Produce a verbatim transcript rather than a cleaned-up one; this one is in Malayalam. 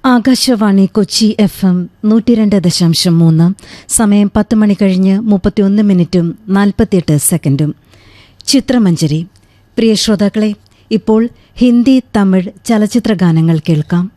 ആകാശവാണി കൊച്ചി എഫ് എം നൂറ്റി രണ്ട് ദശാംശം മൂന്ന്. സമയം പത്ത് മണി കഴിഞ്ഞ് മുപ്പത്തിയൊന്ന് മിനിറ്റും നാൽപ്പത്തിയെട്ട് സെക്കൻഡും. ചിത്രമഞ്ജരി. പ്രിയ ശ്രോതാക്കളെ, ഇപ്പോൾ ഹിന്ദി, തമിഴ് ചലച്ചിത്ര ഗാനങ്ങൾ കേൾക്കാം.